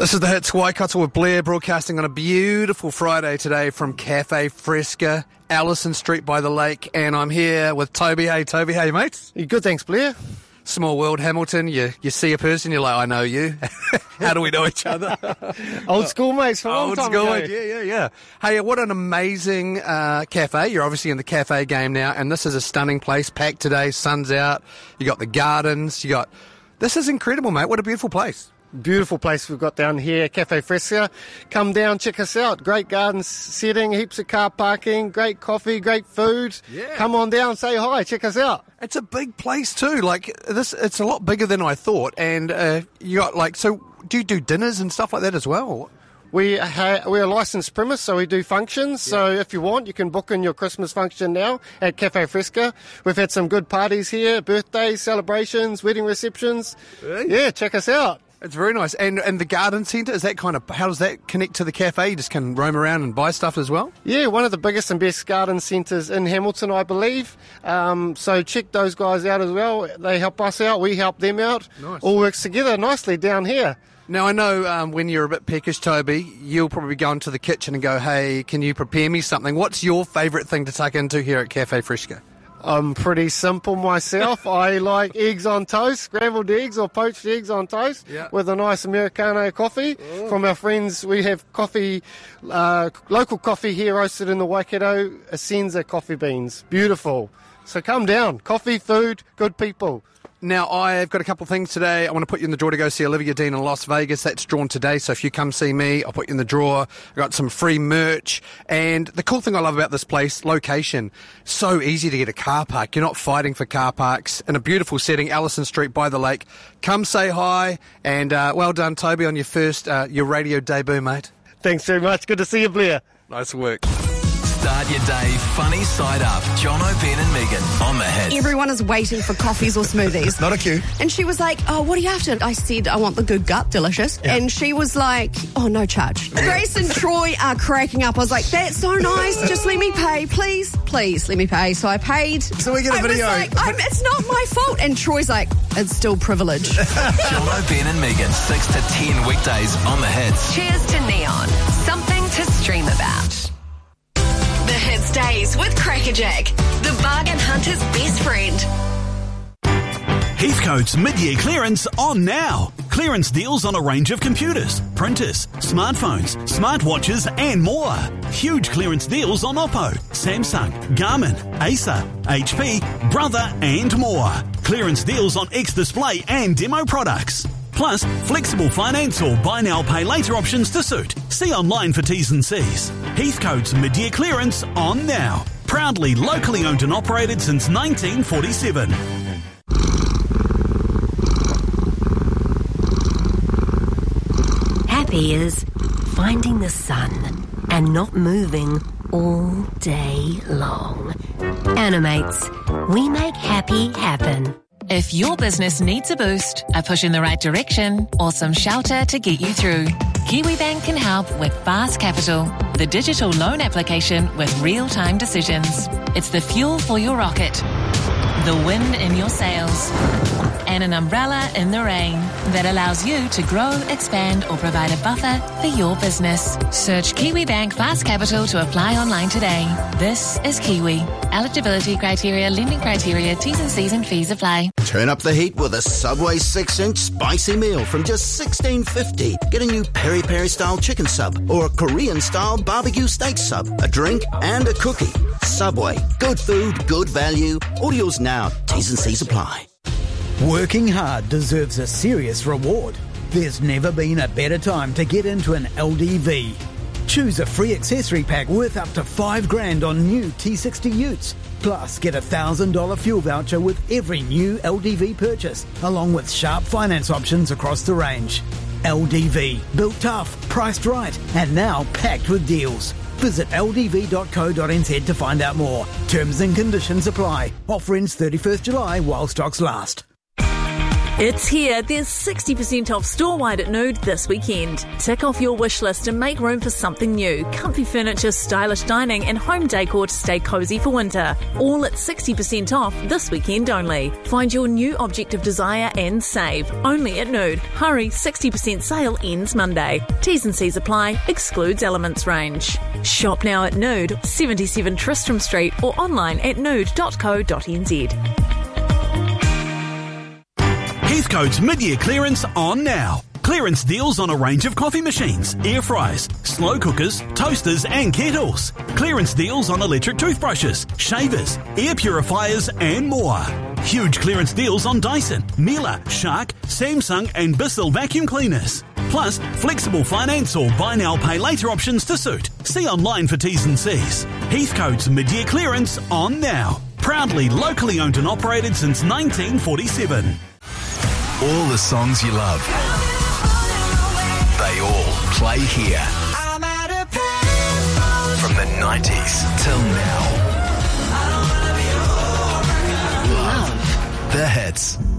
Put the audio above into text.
This is the Hits Waikato with Blair, broadcasting on a beautiful Friday today from Cafe Fresca, Allison Street by the lake, and I'm here with Toby. Hey Toby, how you mates? Good, thanks Blair. Small world, Hamilton. You see a person, you're like, I know you. How do we know each other? Old school mates from a long time ago. Yeah. Hey, what an amazing cafe. You're obviously in the cafe game now, and this is a stunning place, packed today, sun's out, you got the gardens, this is incredible, mate. What a beautiful place. Beautiful place we've got down here, Cafe Fresca. Come down, check us out. Great garden setting, heaps of car parking, great coffee, great food. Yeah. Come on down, say hi, check us out. It's a big place too. It's a lot bigger than I thought. And you got so do you do dinners and stuff like that as well? We're a licensed premise, so we do functions. Yeah. So if you want, you can book in your Christmas function now at Cafe Fresca. We've had some good parties here, birthdays, celebrations, wedding receptions. Hey. Yeah, check us out. It's very nice. And the garden centre, is that how does that connect to the cafe? You just can roam around and buy stuff as well? Yeah, one of the biggest and best garden centres in Hamilton, I believe. So check those guys out as well. They help us out, we help them out. Nice. All works together nicely down here. Now, I know when you're a bit peckish, Toby, you'll probably go into the kitchen and go, hey, can you prepare me something? What's your favourite thing to tuck into here at Cafe Fresca? I'm pretty simple myself. I like eggs on toast, scrambled eggs or poached eggs on toast with a nice Americano coffee. Oh. From our friends, we have coffee, local coffee here roasted in the Waikato, Essenza coffee beans. Beautiful. So come down. Coffee, food, good people. Now, I've got a couple of things today. I want to put you in the draw to go see Olivia Dean in Las Vegas. That's drawn today, so if you come see me, I'll put you in the draw. I've got some free merch. And the cool thing I love about this place, location, so easy to get a car park. You're not fighting for car parks. In a beautiful setting, Allison Street by the lake. Come say hi, and well done, Toby, on your radio debut, mate. Thanks very much. Good to see you, Blair. Nice work. Start your day funny side up. Jono, Ben and Megan on the Hits. Everyone is waiting for coffees or smoothies. Not a queue. And she was like, oh, what are you after? I said, I want the good gut, delicious. Yeah. And she was like, oh, no charge. Grace and Troy are cracking up. I was like, that's so nice. Just let me pay. Please let me pay. So I paid. So we get a video. I was like, it's not my fault. And Troy's like, it's still privilege. Jono, Ben and Megan, 6 to 10 weekdays on the Hits. Cheers to Neon. Something to stream about. The Hits Days with Crackerjack, the bargain hunter's best friend. Heathcote's mid-year clearance on now. Clearance deals on a range of computers, printers, smartphones, smartwatches and more. Huge clearance deals on Oppo, Samsung, Garmin, Acer, HP, Brother and more. Clearance deals on X-Display and demo products. Plus, flexible finance or buy now, pay later options to suit. See online for T's and C's. Heathcote's mid-year clearance on now. Proudly locally owned and operated since 1947. Happy is finding the sun and not moving all day long. Animates. We make happy happen. If your business needs a boost, a push in the right direction, or some shelter to get you through, Kiwibank can help with Fast Capital, the digital loan application with real-time decisions. It's the fuel for your rocket, the wind in your sails, and an umbrella in the rain that allows you to grow, expand, or provide a buffer for your business. Search Kiwibank Fast Capital to apply online today. This is Kiwi. Eligibility criteria, lending criteria, T's and C's and fees apply. Turn up the heat with a Subway 6-inch spicy meal from just $16.50. Get a new peri-peri style chicken sub or a Korean style barbecue steak sub, a drink and a cookie. Subway. Good food, good value. Orders now. T's and C's apply. Working hard deserves a serious reward. There's never been a better time to get into an LDV. Choose a free accessory pack worth up to $5,000 on new T60 utes. Plus, get a $1,000 fuel voucher with every new LDV purchase, along with sharp finance options across the range. LDV, built tough, priced right, and now packed with deals. Visit ldv.co.nz to find out more. Terms and conditions apply. Offer ends 31st July while stocks last. It's here. There's 60% off store-wide at Nude this weekend. Tick off your wish list and make room for something new. Comfy furniture, stylish dining and home decor to stay cosy for winter. All at 60% off this weekend only. Find your new object of desire and save. Only at Nude. Hurry, 60% sale ends Monday. T's and C's apply. Excludes Elements range. Shop now at Nude, 77 Tristram Street or online at nude.co.nz. Heathcote's mid-year clearance on now. Clearance deals on a range of coffee machines, air fryers, slow cookers, toasters and kettles. Clearance deals on electric toothbrushes, shavers, air purifiers and more. Huge clearance deals on Dyson, Miele, Shark, Samsung and Bissell vacuum cleaners. Plus, flexible finance or buy now pay later options to suit. See online for T's and C's. Heathcote's mid-year clearance on now. Proudly locally owned and operated since 1947. All the songs you love, they all play here. From the 90s till now. Love the hits.